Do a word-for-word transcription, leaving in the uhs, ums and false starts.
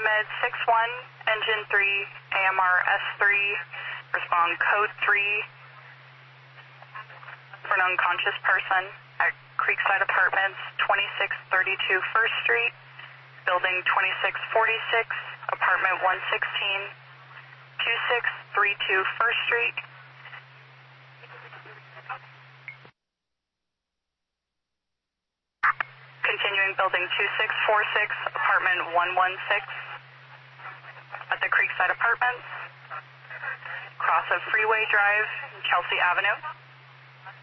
Med six one, Engine three, A M R S three, respond code three for an unconscious person at Creekside Apartments, twenty-six thirty-two First Street, Building twenty-six forty-six, Apartment one sixteen, two six three two First Street. Continuing Building two six four six, Apartment one one six, at the Creekside Apartments, cross of Freeway Drive, Chelsea Avenue.